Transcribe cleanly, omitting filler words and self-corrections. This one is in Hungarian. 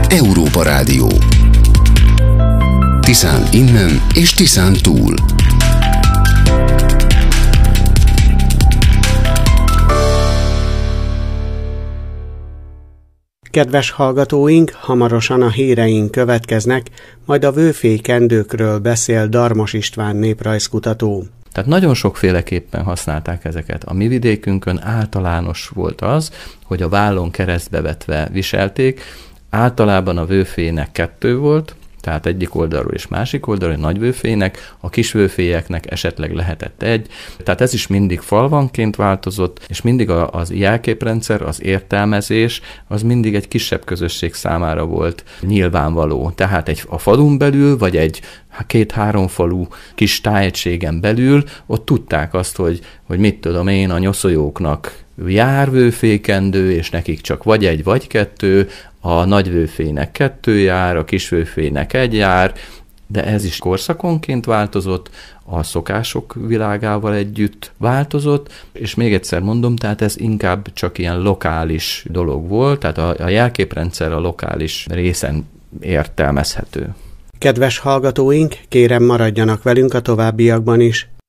Európa Rádió. Tiszán innen és Tiszán túl. Kedves hallgatóink, hamarosan a híreink következnek, majd a vőfélykendőkről beszél Darmos István néprajzkutató. Tehát nagyon sokféleképpen használták ezeket. A mi vidékünkön általános volt az, hogy a vállon keresztbe vetve viselték. Általában a vőfének 2 volt, tehát egyik oldalról és másik oldalról, a nagyvőfének, a kisvőfélyeknek esetleg lehetett 1. Tehát ez is mindig falvanként változott, és mindig az jelképrendszer, az értelmezés, az mindig egy kisebb közösség számára volt nyilvánvaló. Tehát a falun belül, vagy egy 2-3 falu kis tájegységen belül, ott tudták azt, hogy mit tudom én, a nyoszoljóknak jár vőfélykendő, és nekik csak vagy 1, vagy 2, a nagyvőfének 2 jár, a kisvőfének 1 jár, de ez is korszakonként változott, a szokások világával együtt változott, és még egyszer mondom, tehát ez inkább csak ilyen lokális dolog volt, tehát a jelképrendszer a lokális részen értelmezhető. Kedves hallgatóink, kérem maradjanak velünk a továbbiakban is.